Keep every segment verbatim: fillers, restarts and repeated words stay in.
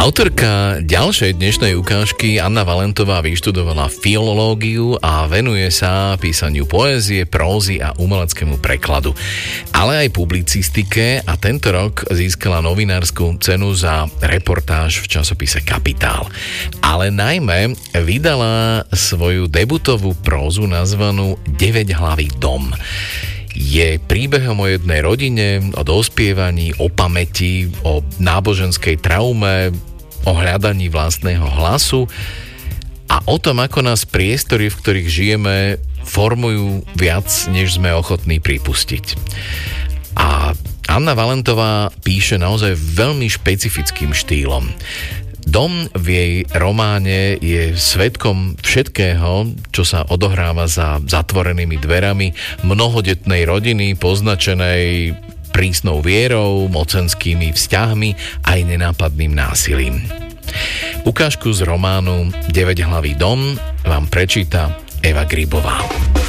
Autorka ďalšej dnešnej ukážky Anna Valentová vyštudovala filológiu a venuje sa písaniu poézie, prózy a umeleckému prekladu, ale aj publicistike a tento rok získala novinársku cenu za reportáž v časopise Kapitál. Ale najmä vydala svoju debutovú prózu nazvanú Deväťhlavý dom. Je príbehom o jednej rodine, o dospievaní, o pamäti, o náboženskej traume, o hľadaní vlastného hlasu a o tom, ako nás priestory, v ktorých žijeme, formujú viac, než sme ochotní pripustiť. A Anna Valentová píše naozaj veľmi špecifickým štýlom. Dom v jej románe je svedkom všetkého, čo sa odohráva za zatvorenými dverami mnohodetnej rodiny, poznačenej prísnou vierou, mocenskými vzťahmi aj nenápadným násilím. Ukážku z románu Deväťhlavý dom vám prečíta Eva Grybová.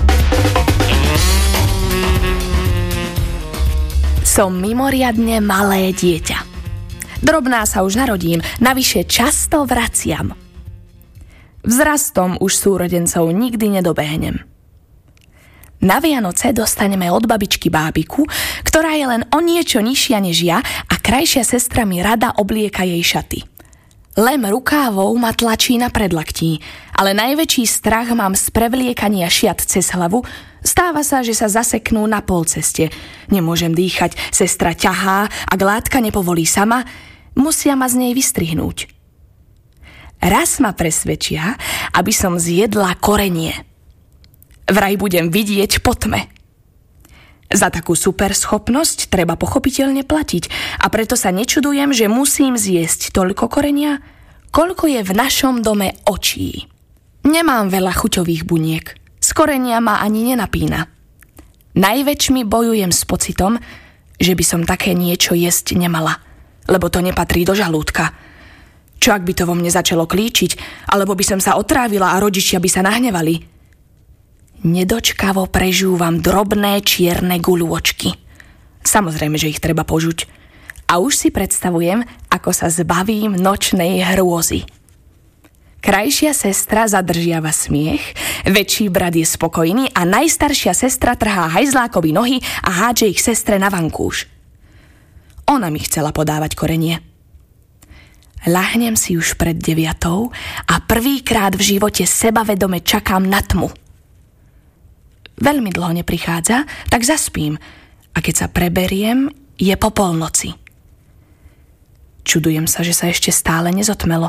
Som mimoriadne malé dieťa. Drobná sa už narodím, navyše často vraciam. Vzrastom už súrodencov nikdy nedobehnem. Na Vianoce dostaneme od babičky bábiku, ktorá je len o niečo nižšia než ja a krajšia sestra mi rada oblieka jej šaty. Lem rukávou ma tlačí na predlaktí, ale najväčší strach mám z prevliekania šiat cez hlavu. Stáva sa, že sa zaseknú na polceste. Nemôžem dýchať, sestra ťahá, ak látka nepovolí sama, musia ma z nej vystrihnúť. Raz ma presvedčia, aby som zjedla korenie. Vraj budem vidieť po tme. Za takú superschopnosť treba pochopiteľne platiť a preto sa nečudujem, že musím zjesť toľko korenia, koľko je v našom dome očí. Nemám veľa chuťových buniek. Z korenia ma ani nenapína. Najväčšmi bojujem s pocitom, že by som také niečo jesť nemala, lebo to nepatrí do žalúdka. Čo ak by to vo mne začalo klíčiť, alebo by som sa otrávila a rodičia by sa nahnevali? Nedočkavo prežúvam drobné čierne guľôčky. Samozrejme, že ich treba požuť. A už si predstavujem, ako sa zbavím nočnej hrôzy. Krajšia sestra zadržiava smiech, väčší brat je spokojný a najstaršia sestra trhá hajzlákovi nohy a hádže ich sestre na vankúš. Ona mi chcela podávať korenie. Ľahnem si už pred deviatou a prvýkrát v živote sebavedome čakám na tmu. Veľmi dlho neprichádza, tak zaspím a keď sa preberiem, je po polnoci. Čudujem sa, že sa ešte stále nezotmelo.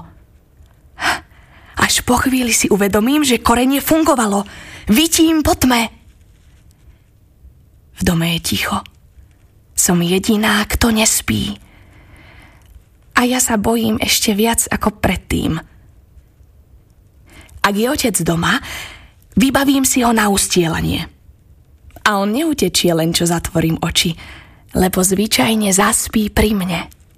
Až po chvíli si uvedomím, že korenie fungovalo. Vytím po tme. V dome je ticho. Som jediná, kto nespí. A ja sa bojím ešte viac ako predtým. Ak je otec doma, vybavím si ho na ustielanie. A on neutečie len, čo zatvorím oči, lebo zvyčajne zaspí pri mne.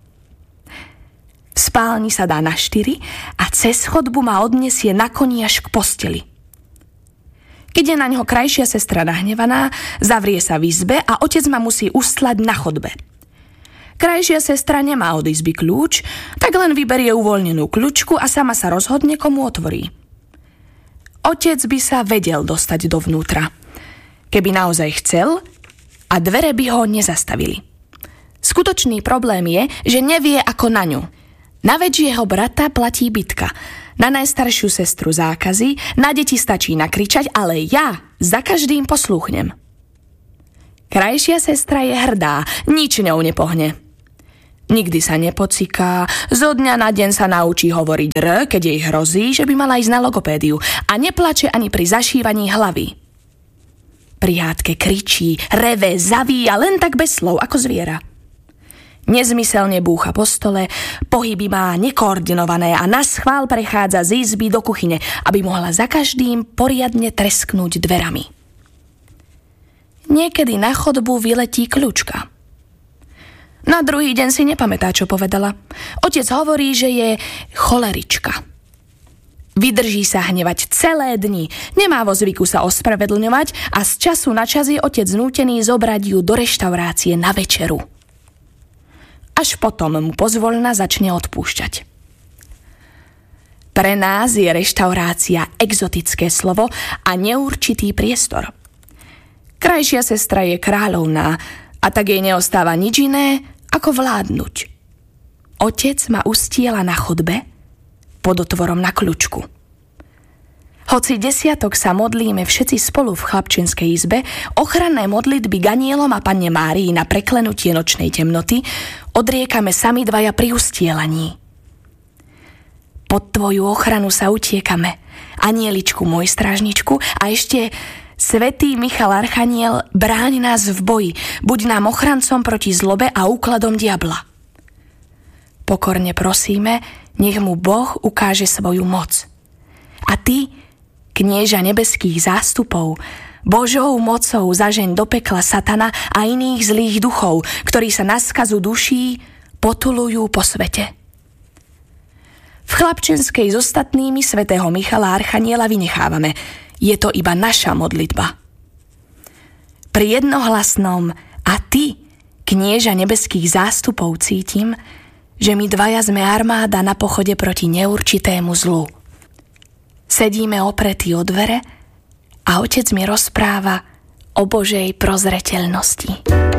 V spálni sa dá na štyri a cez chodbu ma odnesie na koni až k posteli. Keď je na ňo krajšia sestra nahnevaná, zavrie sa v izbe a otec ma musí ustlať na chodbe. Krajšia sestra nemá od izby kľúč, tak len vyberie uvoľnenú kľúčku a sama sa rozhodne, komu otvorí. Otec by sa vedel dostať dovnútra, keby naozaj chcel a dvere by ho nezastavili. Skutočný problém je, že nevie ako na ňu. Na väčšieho brata platí bitka, na najstaršiu sestru zákazy, na deti stačí nakričať, ale ja za každým poslúchnem. Krajšia sestra je hrdá, nič ňou nepohne. Nikdy sa nepociká, zo dňa na deň sa naučí hovoriť R, keď jej hrozí, že by mala ísť na logopédiu a neplače ani pri zašívaní hlavy. Pri hádke kričí, reve, zavíja len tak bez slov ako zviera. Nezmyselne búcha po stole, pohyby má nekoordinované a naschvál prechádza z izby do kuchyne, aby mohla za každým poriadne tresknúť dverami. Niekedy na chodbu vyletí kľúčka. Na druhý deň si nepamätá, čo povedala. Otec hovorí, že je cholerička. Vydrží sa hnevať celé dni, nemá vo zvyku sa ospravedlňovať a z času na čas je otec nútený zobrať ju do reštaurácie na večeru. Až potom mu pozvoľna začne odpúšťať. Pre nás je reštaurácia exotické slovo a neurčitý priestor. Krajšia sestra je kráľovná a tak jej neostáva nič iné, ako vládnuť. Otec ma ustiela na chodbe pod otvorom na kľučku. Hoci desiatok sa modlíme všetci spolu v chlapčenskej izbe, ochranné modlitby k anielom a Panne Márii na preklenutie nočnej temnoty odriekame sami dvaja pri ustielaní. Pod tvoju ochranu sa utiekame, anieličku môj strážničku, a ešte svätý Michal Archaniel, bráň nás v boji, buď nám ochrancom proti zlobe a úkladom diabla. Pokorne prosíme, nech mu Boh ukáže svoju moc. A ty, knieža nebeských zástupov, Božou mocou zažeň do pekla satana a iných zlých duchov, ktorí sa na skazu duší potulujú po svete. V chlapčenskej s ostatnými svätého Michala Archaniela vynechávame. Je to iba naša modlitba. Pri jednohlasnom a ty, knieža nebeských zástupov, cítim, že my dvaja sme armáda na pochode proti neurčitému zlu. Sedíme opretí o dvere a otec mi rozpráva o Božej prozreteľnosti.